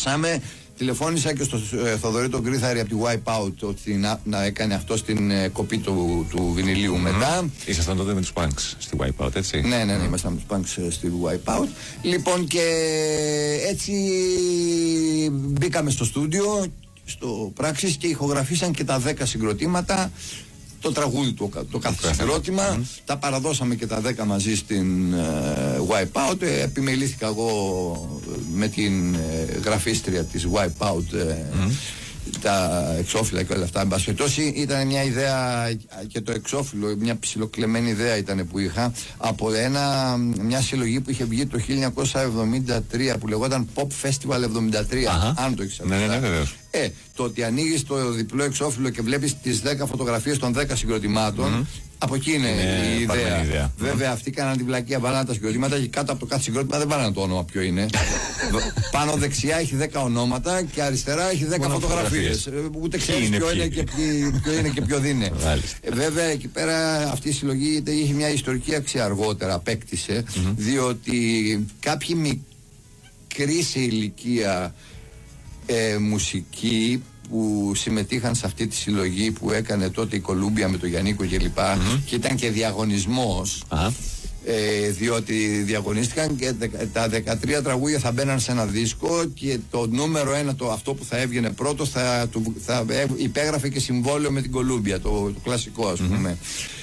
Τηλεφώνησα και στο Θοδωρή τον Κρύθαρη από τη Wipeout ότι να έκανε αυτό στην κοπή του βινιλίου μετά. Ήσασταν τότε με τους Punks στη Wipeout, έτσι? Ναι, ήμασταν με τους Punks στη Wipeout. Λοιπόν, και έτσι μπήκαμε στο στούντιο, στο Πράξης, και ηχογραφήσαν και τα 10 συγκροτήματα. Το τραγούδι το κάθε συγκρότημα. Τα παραδώσαμε και τα 10 μαζί στην Wipeout. Επιμελήθηκα εγώ με την γραφίστρια της Wipeout τα εξώφυλλα και όλα αυτά. Εν πάση περιπτώσει, ήταν μια ιδέα, και το εξώφυλλο, μια ψιλοκλεμμένη ιδέα ήταν που είχα από μια συλλογή που είχε βγει το 1973 που λεγόταν Pop Festival 73. Αν το έχεις ακούσει. Ναι, βεβαίως. Το ότι ανοίγεις το διπλό εξώφυλλο και βλέπεις τις 10 φωτογραφίες των 10 συγκροτημάτων, από εκεί είναι η ιδέα. Βέβαια, αυτοί κάναν την βλακεία, βάλανε τα συγκροτήματα και κάτω από το κάθε συγκρότημα δεν βάλανε το όνομα ποιο είναι. Πάνω δεξιά έχει 10 ονόματα και αριστερά έχει 10 φωτογραφίες. Ούτε ξέρεις ποιο είναι και ποιο δεν είναι. Βέβαια, εκεί πέρα αυτή η συλλογή είχε μια ιστορική αξία, αργότερα απέκτησε, διότι κάποιοι μικροί σε ηλικία μουσικοί που συμμετείχαν σε αυτή τη συλλογή που έκανε τότε η Κολούμπια με τον Γιαννίκο κλπ. Και ήταν και διαγωνισμός, διότι διαγωνίστηκαν και τα 13 τραγούδια θα μπαίναν σε ένα δίσκο και το νούμερο 1, αυτό που θα έβγαινε πρώτο, θα υπέγραφε και συμβόλαιο με την Κολούμπια, το κλασικό, ας πούμε.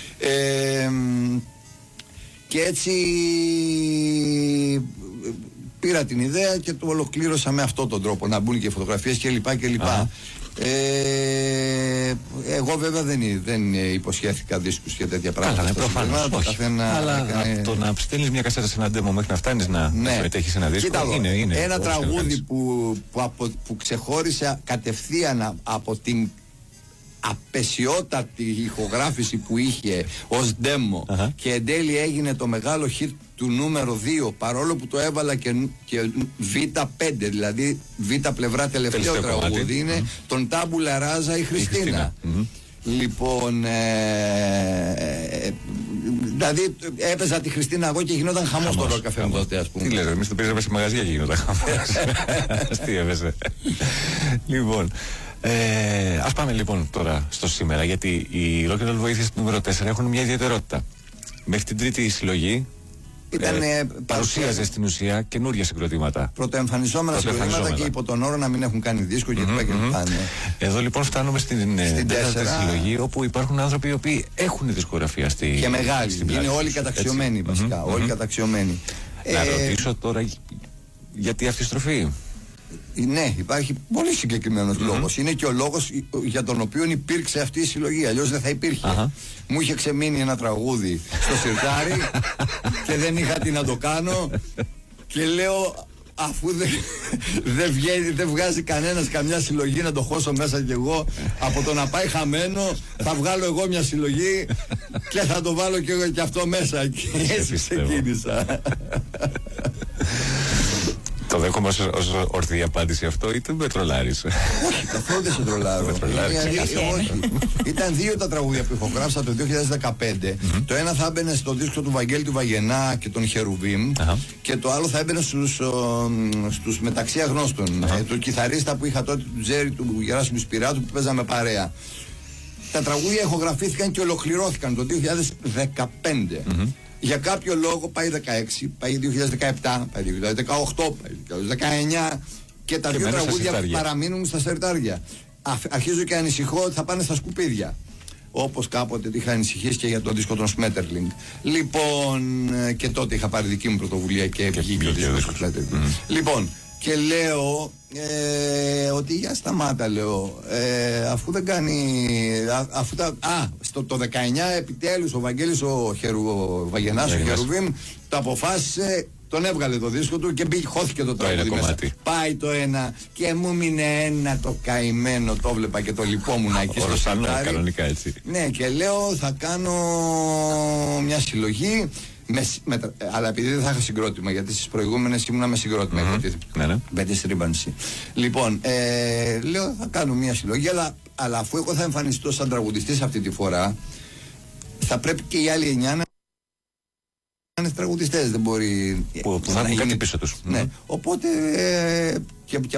Και έτσι πήρα την ιδέα και το ολοκλήρωσα με αυτόν τον τρόπο, να μπουν και φωτογραφίες κλπ. Εγώ βέβαια δεν υποσχέθηκα δίσκους και τέτοια πράγματα. Καλά, προφανώς όχι. Αλλά το να στέλνεις μια κασέτα σε ένα demo μέχρι να φτάνεις να συμμετέχεις σε ένα δίσκο, είναι ένα τραγούδι που ξεχώρισε κατευθείαν από την απεσιότατη ηχογράφηση που είχε ως demo και εν τέλει έγινε το μεγάλο hit του νούμερο 2, παρόλο που το έβαλα και Β5, δηλαδή Β πλευρά τελευταίο τραγούδι, είναι τον Τάμπουλα Ράζα η Χριστίνα. Λοιπόν, δηλαδή έπαιζα τη Χριστίνα εγώ και γινόταν χαμός στο Rock Café τότε, ας πούμε. Τι λες, εμείς το πήραμε σε μαγαζιά και γινόταν χαμός. Τι έπαιζε. Λοιπόν, ας πάμε λοιπόν τώρα στο σήμερα, γιατί οι Rock and Roll Βοήθειες νούμερο 4 έχουν μια ιδιαιτερότητα. Μέχρι την τρίτη συλλογή παρουσίαζε στην ουσία καινούργια συγκροτήματα. Πρωτοεμφανιζόμενα συγκροτήματα και υπό τον όρο να μην έχουν κάνει δίσκο και Εδώ λοιπόν φτάνουμε στην τέταρτη συλλογή, όπου υπάρχουν άνθρωποι οι οποίοι έχουν δισκογραφία και μεγάλοι. Είναι όλοι καταξιωμένοι βασικά. Όλοι καταξιωμένοι. Να ρωτήσω τώρα γιατί αυτή η στροφή. Ναι, υπάρχει πολύ συγκεκριμένος λόγος. Είναι και ο λόγος για τον οποίο υπήρξε αυτή η συλλογή. Αλλιώς δεν θα υπήρχε. Μου είχε ξεμείνει ένα τραγούδι στο σιρτάρι και δεν είχα τι να το κάνω. Και λέω, αφού δεν βγάζει κανένας καμιά συλλογή να το χώσω μέσα κι εγώ, από το να πάει χαμένο θα βγάλω εγώ μια συλλογή και θα το βάλω κι εγώ κι αυτό μέσα. Και έτσι ξεκίνησα. Το δέχομαι ως ορθή απάντηση αυτό, είτε με τρολάρεις? Όχι, καθόλου δεν σε τρολάρω. Ήταν 2 τα τραγούδια που ηχογράφησα το 2015. Το ένα θα έμπαινε στο δίσκο του Βαγγέλη του Βαγενά και τον Χερουβίμ, και το άλλο θα έμπαινε στους μεταξύ αγνώστων. Του κιθαρίστα που είχα τότε, του Τζέρι, του Γεράσιμου Σπυράτου, που παίζαμε παρέα. Τα τραγούδια ηχογραφήθηκαν και ολοκληρώθηκαν το 2015. Για κάποιο λόγο πάει 16, πάει 2017, πάει 2018, πάει 2019 και τα 2 τραγούδια παραμείνουν στα σερτάρια. Αρχίζω και ανησυχώ ότι θα πάνε στα σκουπίδια. Όπως κάποτε είχα ανησυχήσει και για τον δίσκο των Σμέτερλινγκ. Λοιπόν, και τότε είχα πάρει δική μου πρωτοβουλία και βγήκε ο δίσκος του Σμέτερλινγκ. Λοιπόν, και λέω ότι για σταμάτα, λέω, αφού δεν κάνει, το 19 επιτέλους ο Βαγγέλης ο Βαγενάς, ο Χερουβίμ, το αποφάσισε, τον έβγαλε το δίσκο του και χώθηκε το τραγούδι μέσα. Πάει το ένα και μου μείνε ένα το καημένο, το βλέπα και το λυπόμουν εκεί στο σαλάρι. Κανονικά έτσι. Ναι, και λέω θα κάνω μια συλλογή. Αλλά επειδή δεν θα είχα συγκρότημα, γιατί στις προηγούμενες ήμουνα με συγκρότημα, με τη στρίμπανση. Λοιπόν, λέω θα κάνω μια συλλογή, αλλά αφού εγώ θα εμφανιστώ σαν τραγουδιστής αυτή τη φορά, θα πρέπει και οι άλλοι 9 να είναι τραγουδιστές. Δεν μπορεί που θα έχουν κάτι πίσω τους. Ναι. Οπότε